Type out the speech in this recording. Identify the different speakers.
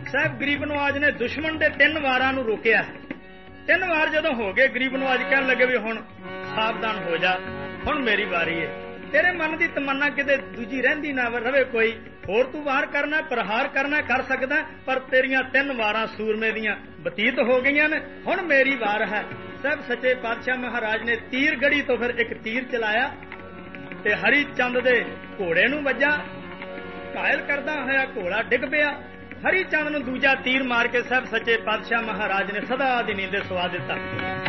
Speaker 1: ਸਾਹਿਬ ਗਰੀਬ ਨਵਾਜ ਨੇ ਦੁਸ਼ਮਣ ਦੇ 3 ਵਾਰਾਂ ਨੂੰ ਰੋਕਿਆ। 3 ਵਾਰ ਜਦੋਂ ਹੋ ਗਏ, ਗਰੀਬ ਨਵਾਜ ਕਹਿਣ ਲੱਗੇ ਵੀ ਹੁਣ ਸਾਵਧਾਨ ਹੋ ਜਾ, ਹੁਣ ਮੇਰੀ ਵਾਰੀ ਹੈ। ਤੇਰੇ ਮਨ ਦੀ ਤਮੰਨਾ ਕਿਤੇ ਦੂਜੀ ਰਹਿੰਦੀ ਨਾ ਰਵੇ ਕੋਈ ਹੋਰ, ਤੂੰ ਵਾਰ ਕਰਨਾ, ਪ੍ਰਹਾਰ ਕਰਨਾ ਕਰ ਸਕਦਾ, ਪਰ ਤੇਰੀਆਂ 3 ਵਾਰਾਂ ਸੂਰਮੇ ਦੀਆਂ ਬਤੀਤ ਹੋ ਗਈਆਂ ਨੇ, ਹੁਣ ਮੇਰੀ ਵਾਰ ਹੈ। ਸਾਹਿਬ ਸੱਚੇ ਪਾਤਸ਼ਾਹ ਮਹਾਰਾਜ ਨੇ ਤੀਰ ਗੜੀ ਤੋਂ ਫਿਰ ਇੱਕ ਤੀਰ ਚਲਾਇਆ ਤੇ ਹਰੀ ਚੰਦ ਦੇ ਘੋੜੇ ਨੂੰ ਵੱਜਾ। ਘਾਇਲ ਕਰਦਾ ਹੋਇਆ ਘੋੜਾ ਡਿੱਗ ਪਿਆ। ਹਰੀ ਚੰਦ ਨੂੰ ਦੂਜਾ ਤੀਰ ਮਾਰ ਕੇ ਸਾਹਿਬ ਸੱਚੇ ਪਾਤਸ਼ਾਹ ਮਹਾਰਾਜ ਨੇ ਸਦਾ ਦੀ ਨੀਂਦ ਸਵਾ ਦਿੱਤਾ।